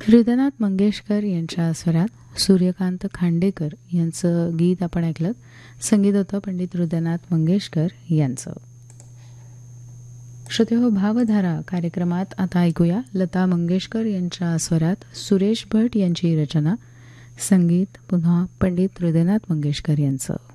हृदयनाथ मंगेशकर यांच्या स्वरात सूर्यकांत खांडेकर यांचं गीत आपण ऐकलं. संगीत होतं पंडित हृदयनाथ मंगेशकर यांचं. श्रोतेहो, भावधारा कार्यक्रमात आता ऐकूया लता मंगेशकर यांच्या स्वरात सुरेश भट यांची रचना, संगीत पुन्हा पंडित हृदयनाथ मंगेशकर यांचं.